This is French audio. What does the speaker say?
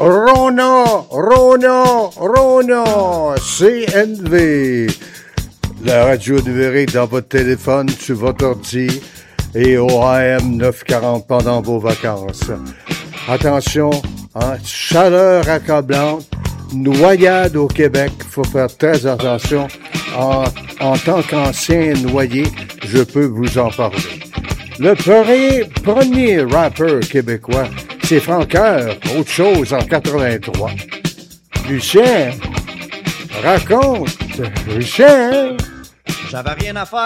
Rona, CNV. La radio numérique dans votre téléphone, sur votre ordi et au AM 940 pendant vos vacances. Attention, chaleur accablante, noyade au Québec, il faut faire très attention. En tant qu'ancien noyé, je peux vous en parler. Le premier rappeur québécois, c'est Francoeur, autre chose en 83. Lucien, raconte, Lucien. J'avais rien à faire.